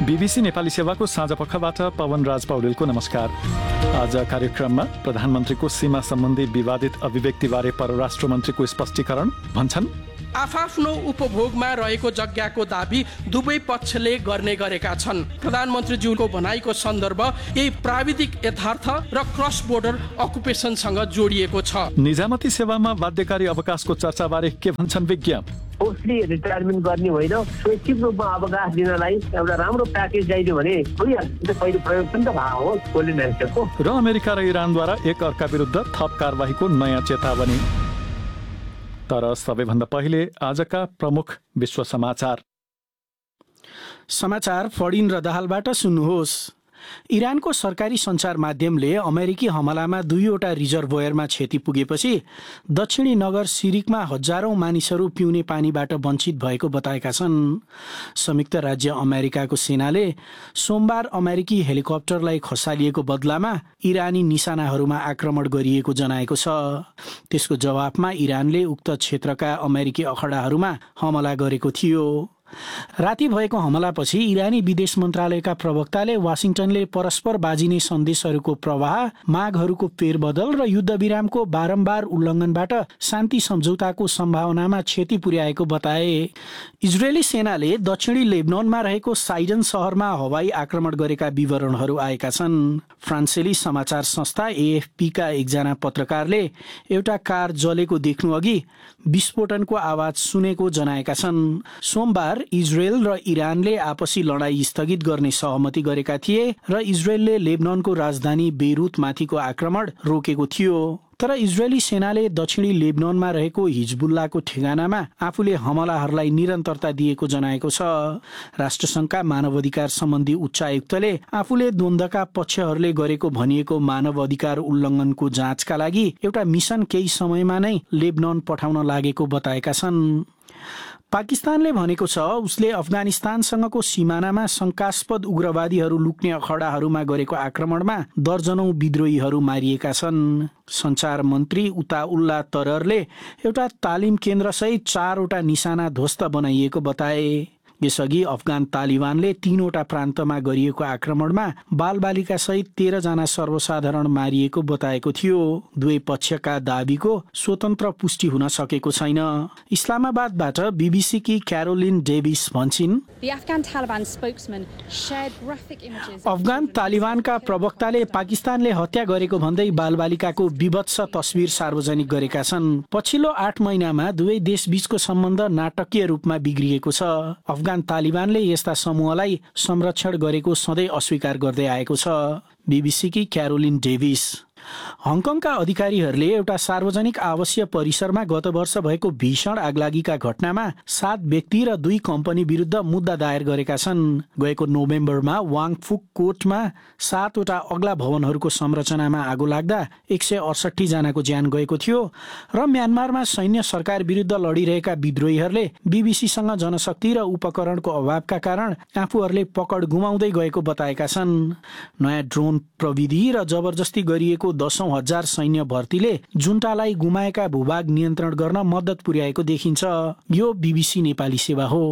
BBC Nepali सेवाको साँझ पखबाट पवन राज पौडेलको नमस्कार। आज कार्यक्रममा प्रधानमन्त्रीको सीमा सम्बन्धी विवादित अभिव्यक्तिबारे परराष्ट्र मन्त्रीको स्पष्टीकरण भन्छन्। आफ्नो उपभोगमा रहेको जग्गाको दाबी दुवै पक्षले गर्ने गरेका छन्। प्रधानमन्त्रीज्यूको भनाइको सन्दर्भ यही प्राविधिक यथार्थ र क्रस बोर्डर अकुपेसनसँग जोडिएको छ। निजामती सेवामा बाध्यकारी अवकाशको चर्चाबारे के भन्छन् विज्ञ? उसले रिटायरमेन्ट गर्ने होइन, स्वैच्छिक रूपमा अवकाश दिनलाई एउटा राम्रो प्याकेज चाहियो भने पहिलो प्रयोग पनि त भएको हो कोले नेसको। र अमेरिका र इरानद्वारा एक अर्का विरुद्ध थप कारबाहीको नयाँ चेतावनी। तर सबैभन्दा पहिले आजका प्रमुख विश्व समाचार फडिन र दाहालबाट सुन्नुहोस्। इरानको सरकारी सञ्चार माध्यमले अमेरिकी हमलामा 2वटा रिजर्भोयरमा क्षति पुगेपछि दक्षिणी नगर सिरिकमा हजारौं मानिसहरू पिउने पानीबाट वञ्चित भएको बताएका छन्। संयुक्त राज्य अमेरिकाको सेनाले सोमबार अमेरिकी हेलिकप्टरलाई खसालिएको बदलामा इरानी निशानाहरूमा आक्रमण गरिएको जनाएको छ। त्यसको जवाफमा इरानले उक्त क्षेत्रका अमेरिकी अखडाहरूमा हमला गरेको थियो। राति भएको हमलापछि इरानी विदेश मन्त्रालयका प्रवक्ताले वाशिङटनले परस्पर बाजिने सन्देशहरूको प्रवाह, मागहरूको फेरबदल र युद्धविरामको बारम्बार उल्लङ्घनबाट शान्ति सम्झौताको सम्भावनामा क्षति पुर्याएको बताए। इजरायली सेनाले दक्षिणी लेबननमा रहेको साइडन शहरमा हवाई आक्रमण गरेका विवरणहरू आएका छन्। फ्रान्सेली समाचार संस्था एएफपीका एकजना पत्रकारले एउटा कार जलेको देख्नुअघि विस्फोटनको आवाज सुनेको जनाएका छन्। सोमबार इजरायल र इरानले आपसी लडाईँ स्थगित गर्ने सहमति गरेका थिए र इजरायलले लेबननको राजधानी बेरुतमाथिको आक्रमण रोकेको थियो। तर इजरायली सेनाले दक्षिणी लेबननमा रहेको हिजबुल्लाको ठेगानामा आफूले हमलाहरूलाई निरन्तरता दिएको जनाएको छ। राष्ट्रसङ्घका मानवाधिकार सम्बन्धी उच्चायुक्तले आफूले द्वन्द्वका पक्षहरूले गरेको भनिएको मानवाधिकार उल्लङ्घनको जाँचका लागि एउटा मिसन केही समयमा नै लेबनन पठाउन लागेको बताएका छन्। पाकिस्तानले भनेको छ उसले अफगानिस्तानसँगको सीमानामा शंकास्पद उग्रवादीहरू लुक्ने अखडाहरूमा गरेको आक्रमणमा दर्जनौं विद्रोहीहरू मारिएका छन्। सञ्चार मन्त्री उताउल्ला तररले एउटा तालिम केन्द्रसहित 4वटा निशाना ध्वस्त बनाइएको बताए। यसअघि अफगान तालिबानले 3वटा प्रान्तमा गरिएको आक्रमणमा बालबालिका सहित 13 जना सर्वसाधारण मारिएको बताएको थियो। दुवै पक्षका दाबीको स्वतन्त्र पुष्टि हुन सकेको छैन। इस्लामाबादबाट बीबीसी की क्यारोलिन डेभिस भन्छिन्, अफगान तालिबानका प्रवक्ताले पाकिस्तानले हत्या गरेको भन्दै बालबालिकाको विभत्स तस्बिर सार्वजनिक गरेका छन्। पछिल्लो 8 महिनामा दुवै देशबीचको सम्बन्ध नाटकीय रूपमा बिग्रिएको छ। अफगान तालिबानले यस्ता समूहलाई संरक्षण गरेको सधैँ अस्वीकार गर्दै आएको छ। बीबीसी की क्यारोलिन डेभिस। हङकङका अधिकारीहरूले एउटा सार्वजनिक आवासीय परिसरमा गत वर्ष भएको भीषण आगलागीका घटनामा 7 व्यक्ति र 2 कम्पनी विरुद्ध मुद्दा दायर गरेका छन्। गएको नोभेम्बरमा वाङफुक कोटमा 7वटा अग्ला भवनहरूको संरचनामा आगो लाग्दा 168 जनाको ज्यान गएको थियो र म्यानमारमा सैन्य सरकार विरुद्ध लडिरहेका विद्रोहीहरूले बीबीसीसँग जनशक्ति र उपकरणको अभावका कारण आफूहरूले पकड गुमाउँदै गएको बताएका छन्। नयाँ ड्रोन प्रविधि र जबरजस्ती गरिएको 10,000 सैन्य भर्तीले जुन्टालाई गुमाएका भूभाग नियन्त्रण गर्न मद्दत पुर्याएको देखिन्छ। यो बीबीसी नेपाली सेवा हो।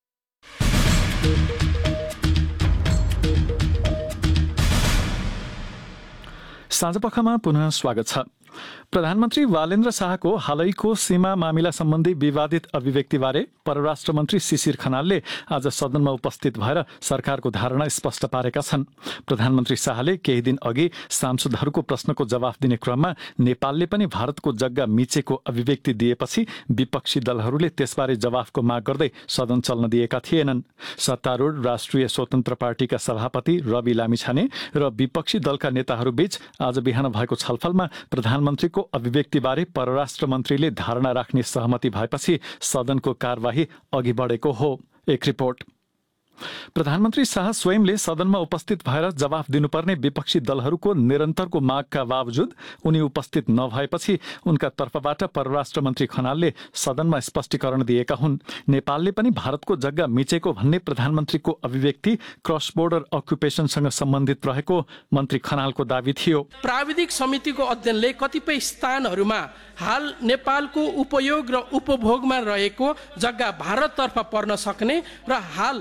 साँझपखमा पुनः स्वागत छ। प्रधानमन्त्री वालेन्द्र शाहको हालैको सीमा मामिला सम्बन्धी विवादित अभिव्यक्तिबारे परराष्ट्र मन्त्री शिशिर खनालले आज सदनमा उपस्थित भएर सरकारको धारणा स्पष्ट पारेका छन्। प्रधानमन्त्री शाहले केही दिन अघि सांसदहरूको प्रश्नको जवाफ दिने क्रममा नेपालले पनि भारतको जग्गा मिचेको अभिव्यक्ति दिएपछि विपक्षी दलहरूले त्यसबारे जवाफको माग गर्दै सदन चल्न दिएका थिएनन्। सत्तारूढ राष्ट्रिय स्वतन्त्र पार्टीका सभापति रवि लामिछाने र विपक्षी दलका नेताहरूबीच आज बिहान भएको छलफलमा प्रधानमन्त्रीको अभिव्यक्तिबारे परराष्ट्र मन्त्रीले धारणा राख्ने सहमति भएपछि सदनको कार्यवाही अघि बढेको हो। एक रिपोर्ट। प्रधानमन्त्री शाह स्वयंले सदनमा उपस्थित भएर जवाफ दिनुपर्ने विपक्षी दलहरूको निरन्तरको मागका बावजुद उनी उपस्थित नभएपछि उनका तर्फबाट परराष्ट्र मन्त्री खनालले सदनमा स्पष्टीकरण दिएका हुन्। नेपालले पनि भारतको जग्गा मिचेको भन्ने प्रधानमन्त्रीको अभिव्यक्ति क्रस बोर्डर अक्युपेसनसँग सम्बन्धित रहेको मन्त्री खनालको दावी थियो। प्राविधिक समितिको अध्ययनले कतिपय स्थानहरूमा हाल नेपालको उपयोग र उपभोगमा रहेको जग्गा भारततर्फ पर्न सक्ने र हाल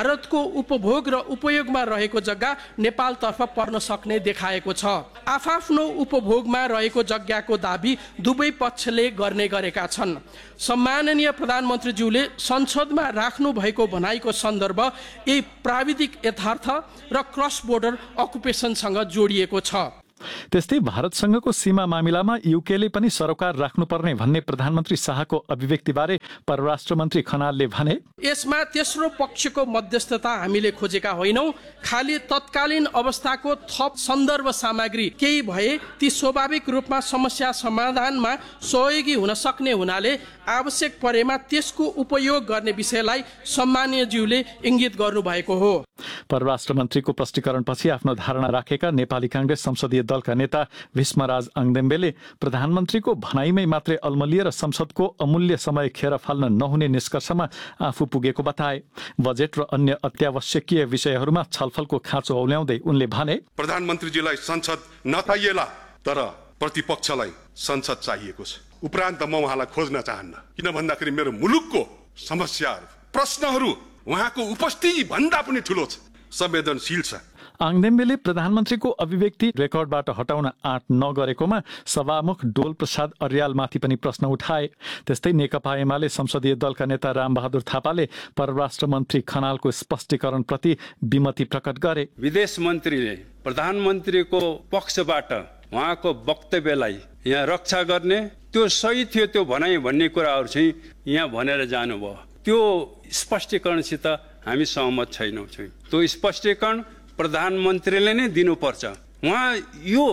भारतको उपभोग र उपयोगमा रहेको जग्गा नेपालतर्फ पर्न सक्ने देखाएको छ। आफआफ्नो उपभोगमा रहेको जग्गाको दाबी दुवै पक्षले गर्ने गरेका छन्। सम्माननीय प्रधानमन्त्रीज्यूले संसदमा राख्नु भएको भनाइको सन्दर्भ यही प्राविधिक यथार्थ र क्रस बोर्डर अकुपेसनसँग जोडिएको छ। त्यस्तै भारतसँगको सीमा मामिलामा युकेले पनि सरोकार राख्नुपर्ने भन्ने प्रधानमन्त्री शाहको अभिव्यक्तिबारे परराष्ट्र मन्त्री खनालले भने, यसमा तेस्रो पक्षको मध्यस्थता हामीले खोजेका होइनौं। खाली तत्कालीन अवस्थाको थप सन्दर्भ सामग्री केही भए ती स्वाभाविक रूपमा समस्या समाधानमा सहयोगी हुन सक्ने हुनाले आवश्यक परेमा त्यसको उपयोग गर्ने विषयलाई सम्माननीय ज्यूले इंगित गर्नुभएको हो। परराष्ट्र मन्त्रीको प्रष्टीकरणपछि आफ्नो धारणा राखेका नेपाली कांग्रेस संसदीय दलका नेता भीष्मराज आङदेम्बेले प्रधानमन्त्रीको भनाइमै मात्रै अल्मलिएर संसदको अमूल्य समय खेर फाल्न नहुने निष्कर्षमा आफू पुगेको बताए। बजेट र अन्य अत्यावश्यकीय विषयहरूमा छलफलको खाँचो औल्याउँदै उनले भने, प्रधानमन्त्रीजीलाई संसद नचाहिएला तर प्रतिपक्षलाई संसद चाहिएको छ। उपरान्त म उहाँलाई खोज्न चाहन्न, किन भन्दाखेरि मेरो मुलुकको समस्याहरू प्रश्नहरू उहाँको उपस्थिति भन्दा पनि ठूलो छ, संवेदनशील छ। आङदेम्बेले प्रधानमन्त्रीको अभिव्यक्ति रेकर्डबाट हटाउन आँट नगरेकोमा सभामुख डोल प्रसाद अर्यालमाथि पनि प्रश्न उठाए। त्यस्तै नेकपा एमाले संसदीय दलका नेता रामबहादुर थापाले परराष्ट्र मन्त्री खनालको स्पष्टीकरणप्रति विमति प्रकट गरे। विदेश मन्त्रीले प्रधानमन्त्रीको पक्षबाट उहाँको वक्तव्यलाई यहाँ रक्षा गर्ने त्यो सही थियो त्यो भनाइ भन्ने कुराहरू चाहिँ यहाँ भनेर जानुभयो। त्यो स्पष्टीकरणसित हामी सहमत छैनौँ। त्यो स्पष्टीकरण प्रधानमन्त्रीले नै दिनुपर्छ। उहाँ यो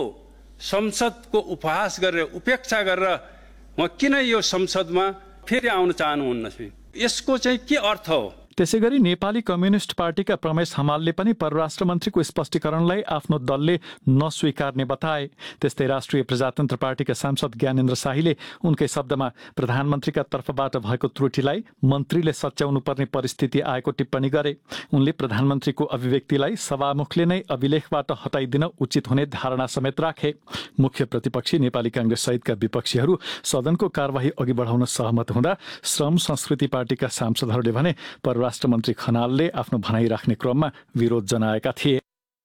संसदको उपहास गरेर उपेक्षा गरेर उहाँ किन यो संसदमा फेरि आउन चाहनुहुन्न? यसको चाहिँ के अर्थ हो? त्यसैगरी नेपाली कम्युनिस्ट पार्टीका प्रमेश हमालले पनि परराष्ट्र मन्त्रीको स्पष्टीकरणलाई आफ्नो दलले नस्वीकार्ने बताए। त्यस्तै राष्ट्रिय प्रजातन्त्र पार्टीका सांसद ज्ञानेन्द्र शाहीले उनकै शब्दमा प्रधानमन्त्रीका तर्फबाट भएको त्रुटिलाई मन्त्रीले सच्याउनु पर्ने परिस्थिति आएको टिप्पणी गरे। उनले प्रधानमन्त्रीको अभिव्यक्तिलाई सभामुखले नै अभिलेखबाट हटाइदिन उचित हुने धारणा समेत राखे। मुख्य प्रतिपक्षी नेपाली कांग्रेस सहितका विपक्षीहरू सदनको कारबाही अघि बढाउन सहमत हुँदा श्रम संस्कृति पार्टीका सांसदहरूले भने परराष्ट्र मन्त्री खनालले आफ्नो भनाइ राख्ने क्रममा विरोध जनाएका थिए।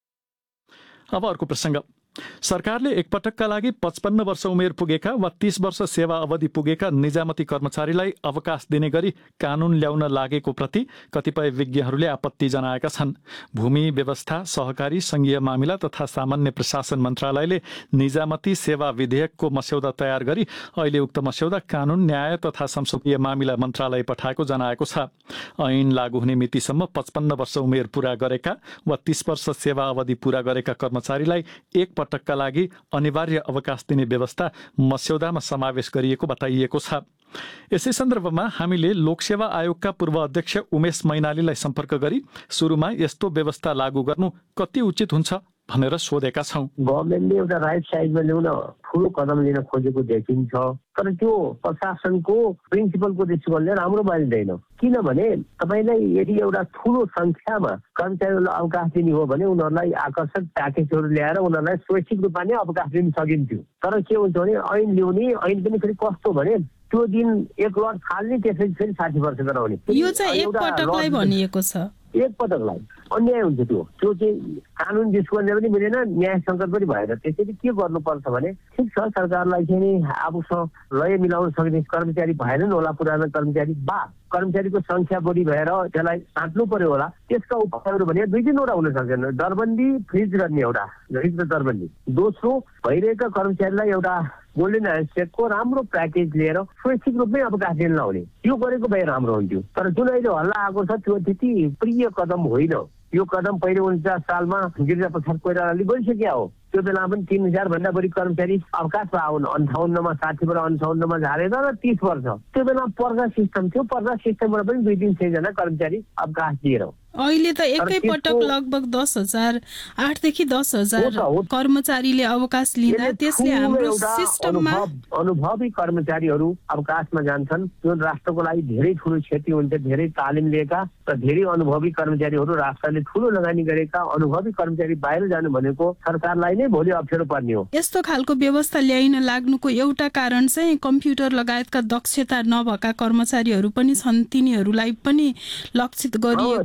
अब अर्को प्रसंग। सरकारले एकपटकका लागि 55 वर्ष उमेर पुगेका वा 30 वर्ष सेवा अवधि पुगेका निजामती कर्मचारीलाई अवकाश दिने गरी कानून ल्याउन लागेको प्रति कतिपय विज्ञहरूले आपत्ति जनाएका छन्। भूमि व्यवस्था, सहकारी, संघीय मामिला तथा सामान्य प्रशासन मन्त्रालयले निजामती सेवा विधेयकको मस्यौदा तयार गरी अहिले उक्त मस्यौदा कानून, न्याय तथा संसदीय मामिला मन्त्रालय पठाएको जनाएको छ। ऐन लागू हुने मितिसम्म 55 वर्ष उमेर पूरा गरेका वा 30 वर्ष सेवा अवधि पूरा गरेका कर्मचारीलाई एक पटकका लागि अनिवार्य अवकाश दिने व्यवस्था मस्यौदामा समावेश गरिएको बताइएको छ। यसै सन्दर्भमा हामीले लोकसेवा आयोगका पूर्व अध्यक्ष उमेश मैनालीलाई सम्पर्क गरी सुरुमा यस्तो व्यवस्था लागू गर्नु कति उचित हुन्छ भनेर सोधेका छौं। गभर्नमेन्टले एउटा राइट साइडमा ल्याउन ठूलो कदम लिन खोजेको देखिन्छ, तर त्यो प्रशासनको प्रिन्सिपलको दृष्टिकोणले राम्रो मानिँदैन। किनभने तपाईलाई यदि एउटा ठूलो संख्यामा कर्मचारीहरूलाई अवकाश दिने हो भने उनीहरूलाई आकर्षक प्याकेजहरू ल्याएर उनीहरूलाई स्वैच्छिक रूपमा नै अवकाश दिन सकिन्थ्यो। तर के हुन्छ भने ऐन ल्याउने, ऐन पनि फेरि कस्तो भने त्यो दिन एक लट फाल्ने, त्यसपछि फेरि 60 वर्ष गराउने। यो चाहिँ एक पटकलाई भनिएको छ, एक पटकलाई अन्याय हुन्छ। त्यो चाहिँ कानुन दृष्टिकोणले पनि मिलेन, न्याय सङ्कट पनि भएन। त्यसैले के गर्नुपर्छ भने ठिक छ, सरकारलाई चाहिँ आफूसँग लय मिलाउन सक्ने कर्मचारी भएनन् होला, पुरानो कर्मचारी बा कर्मचारीको संख्या बढी भएर त्यसलाई साट्नु पर्यो होला। त्यसका उपायहरू भने 2-3 हुन सक्दैन। दरबन्दी फ्रिज गर्ने एउटा दरबन्दी, दोस्रो भइरहेका कर्मचारीलाई एउटा गोल्डन ह्यान्डसेकको राम्रो प्याकेज लिएर स्वैच्छिक रूपमै अवकाश दिन लाउने, यो गरेको भए राम्रो हुन्थ्यो। तर जुन अहिले हल्ला आएको छ त्यो त्यति प्रिय कदम होइन। यो कदम पहिले 49 सालमा गिरिजाप्रसाद कोइरालाले गरिसक्या हो। त्यो बेला पनि 3000 भन्दा बढी कर्मचारी अवकाशमा आउन 58मा 60बाट 58मा झारेर र 30 वर्ष त्यो बेला पर्दा सिस्टम थियो। पर्दा सिस्टमबाट पनि 2-3 जना कर्मचारी अवकाश दिएर अहिले त एकै पटक लगभग 10,000 8 देखि 10,000 कर्मचारीले अवकाश लिँदा त्यसले हाम्रो सिस्टममा अनुभवी कर्मचारीहरू अवकाशमा जान्छन्। जुन राष्ट्रको लागि धेरै ठूलो क्षति हुन्छ। धेरै तालिम लिएका र धेरै अनुभवी कर्मचारीहरू, राष्ट्रले ठूलो लगानी गरेका अनुभवी कर्मचारी बाहिर जानु भनेको सरकारलाई नै भोलि अप्ठ्यारो पर्ने हो। यस्तो खालको व्यवस्था ल्याइन लाग्नुको एउटा कारण चाहिँ कम्प्युटर लगायतका दक्षता नभएका कर्मचारीहरू पनि छन्, तिनीहरूलाई पनि लक्षित गरिएको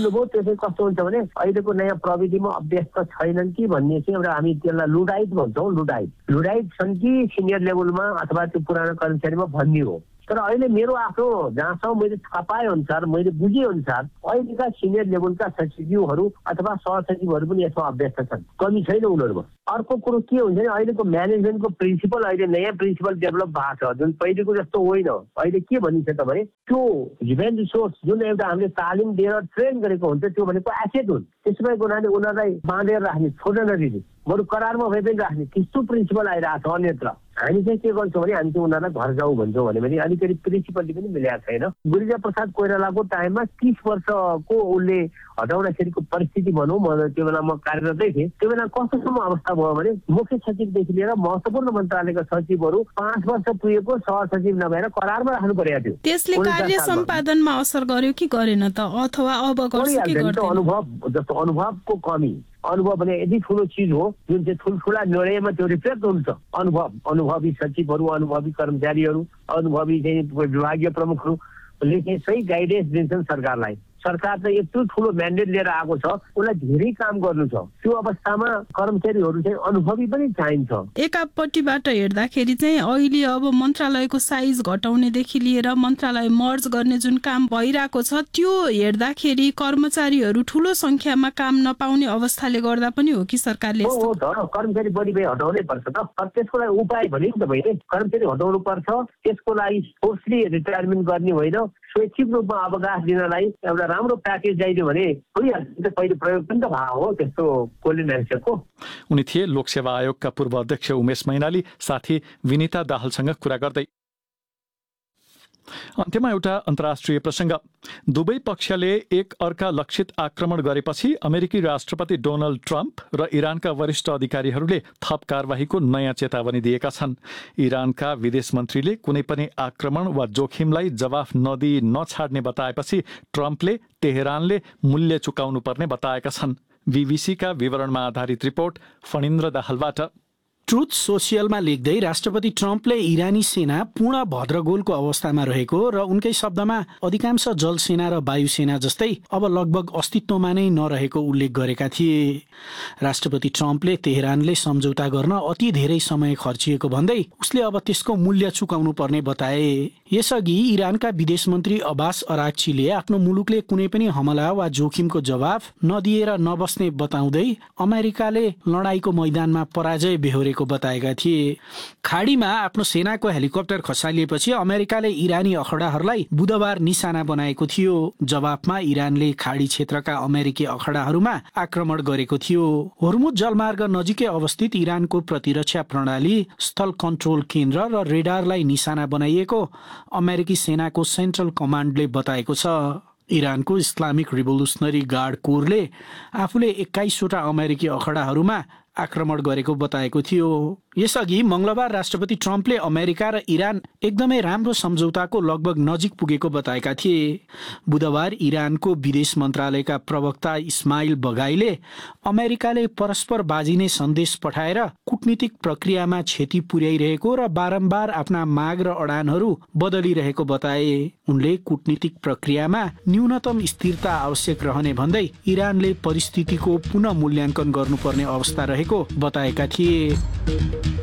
सुन्नुभयो त्यसै कस्तो हुन्छ भने अहिलेको नयाँ प्रविधिमा अभ्यस्त छैनन् कि भन्ने चाहिँ एउटा हामी त्यसलाई लुडाइट भन्छौँ। लुडाइट छन् कि सिनियर लेभलमा अथवा त्यो पुरानो कर्मचारीमा भन्ने हो। तर अहिले मेरो आफ्नो जहाँसम्म मैले थाहा पाए अनुसार मैले बुझे अनुसार अहिलेका सिनियर लेभलका सचिवहरू अथवा सहसचिवहरू पनि यसमा अभ्यस्त छन्, कमी छैन उनीहरूमा। अर्को कुरो के हुन्छ भने अहिलेको म्यानेजमेन्टको प्रिन्सिपल अहिले नयाँ प्रिन्सिपल डेभलप भएको छ, जुन पहिलेको जस्तो होइन। अहिले के भनिन्छ त भने त्यो ह्युमन रिसोर्स जुन एउटा हामीले तालिम दिएर ट्रेन गरेको हुन्छ त्यो भनेको एसेट हुन्। त्यसो भएको हुनाले उनीहरूलाई बाँधेर राख्ने, छोडेर नदिने, बरु करारमा भए पनि राख्ने त्यस्तो प्रिन्सिपल आइरहेको छ अन्यत्र। हामी चाहिँ के गर्छौँ भने हामी चाहिँ उनीहरूलाई घर जाऊ भन्छौँ भने अलिकति प्रिन्सिपलले पनि मिलेको छैन। गिरिजा प्रसाद कोइरालाको टाइममा 30 वर्षको उसले हटाउँदाखेरिको परिस्थिति भनौँ, म त्यो बेला म कार्यरतै थिएँ, त्यो बेला कस्तोसम्म अवस्था भयो भने मुख्य सचिवदेखि लिएर महत्त्वपूर्ण मन्त्रालयका सचिवहरू 5 वर्ष पुगेको सहसचिव नभएर करारमा राख्नु परेको थियो। त्यसले कार्य सम्पादनमा असर गर्यो कि गरेन त, अथवा अब गर्छ कि गर्दैन? अनुभव जस्तो अनुभवको कमी, अनुभव भने यति ठुलो चिज हो जुन चाहिँ ठुल्ठुला निर्णयमा त्यो रिफ्लेक्ट हुन्छ। अनुभवी सचिवहरू, अनुभवी कर्मचारीहरू, अनुभवी चाहिँ विभागीय प्रमुखहरूले चाहिँ सही गाइडेन्स दिन्छन् सरकारलाई। सरकार चाहिँ यत्रो ठुलो म्यान्डेट लिएर आएको छ, उसलाई धेरै काम गर्नु छ। त्यो अवस्थामा कर्मचारीहरू चाहिँ अनुभवी पनि चाहिन्छ। एकापट्टिबाट हेर्दाखेरि चाहिँ अहिले अब मन्त्रालयको साइज घटाउनेदेखि लिएर मन्त्रालय मर्ज गर्ने जुन काम भइरहेको छ त्यो हेर्दाखेरि कर्मचारीहरू ठुलो संख्यामा काम नपाउने अवस्थाले गर्दा पनि हो कि सरकारले? हो त, कर्मचारी बढी भए हटाउनै पर्छ त। त्यसको लागि उपाय भने नि त होइन, कर्मचारी हटाउनु पर्छ। त्यसको लागि फोर्सली रिटायरमेन्ट गर्ने होइन, स्वैच्छिक रूपमा अवकाश दिनलाई एउटा राम्रो प्याकेज चाहियो भने भइहाल्छ। पहिले प्रयोग पनि त भएको हो त्यस्तो कोलिनेसको। उनी थिए लोकसेवा आयोगका पूर्व अध्यक्ष उमेश मैनाली, साथी विनिता दाहालसँग कुरा गर्दै। अन्त्यमा एउटा अन्तर्राष्ट्रिय प्रसङ्ग। दुवै पक्षले एक अर्का लक्षित आक्रमण गरेपछि अमेरिकी राष्ट्रपति डोनाल्ड ट्रम्प र इरानका वरिष्ठ अधिकारीहरूले थप कारवाहीको नयाँ चेतावनी दिएका छन्। इरानका विदेश मन्त्रीले कुनै पनि आक्रमण वा जोखिमलाई जवाफ नदिई नछाड्ने बताएपछि ट्रम्पले तेहरानले मूल्य चुकाउनु पर्ने बताएका छन्। बीबीसीका विवरणमा आधारित रिपोर्ट फणिन्द्र दाहालबाट। ट्रुथ सोसियलमा लेख्दै राष्ट्रपति ट्रम्पले इरानी सेना पूर्ण भद्रगोलको अवस्थामा रहेको र उनकै शब्दमा अधिकांश जलसेना र वायुसेना जस्तै अब लगभग अस्तित्वमा नै नरहेको उल्लेख गरेका थिए। राष्ट्रपति ट्रम्पले तेहरानले सम्झौता गर्न अति धेरै समय खर्चिएको भन्दै उसले अब त्यसको मूल्य चुकाउनु पर्ने बताए। यसअघि इरानका विदेश मन्त्री अब्बास अराक्चीले आफ्नो मुलुकले कुनै पनि हमला वा जोखिमको जवाफ नदिएर नबस्ने बताउँदै अमेरिकाले लडाईँको मैदानमा पराजय बेहोरेको बताएका थिए। खाडीमा आफ्नो सेनाको हेलिकप्टर खसालिएपछि अमेरिकाले इरानी अखडाहरूलाई बुधबार निशाना बनाएको थियो। जवाफमा इरानले खाडी क्षेत्रका अमेरिकी अखडाहरूमा आक्रमण गरेको थियो। होर्मुज जलमार्ग नजिकै अवस्थित इरानको प्रतिरक्षा प्रणाली, स्थल कन्ट्रोल केन्द्र र रेडारलाई निशाना बनाइएको अमेरिकी सेनाको सेन्ट्रल कमान्डले बताएको छ। इरानको इस्लामिक रिभोल्युसनरी गार्ड कोरले आफूले 21वटा अमेरिकी अखडाहरूमा आक्रमण गरेको बताएको थियो। यसअघि मंगलबार राष्ट्रपति ट्रम्पले अमेरिका र इरान एकदमै राम्रो सम्झौताको लगभग नजिक पुगेको बताएका थिए। बुधबार इरानको विदेश मन्त्रालयका प्रवक्ता इस्माइल बगाईले अमेरिकाले परस्पर बाजिने सन्देश पठाएर कूटनीतिक प्रक्रियामा क्षति पुर्याइरहेको र बारम्बार आफ्ना माग र अडानहरू बदलिरहेको बताए। उनले कूटनीतिक प्रक्रियामा न्यूनतम स्थिरता आवश्यक रहने भन्दै इरानले परिस्थितिको पुनः मूल्याङ्कन गर्नुपर्ने अवस्था रहेको बताएका थिए।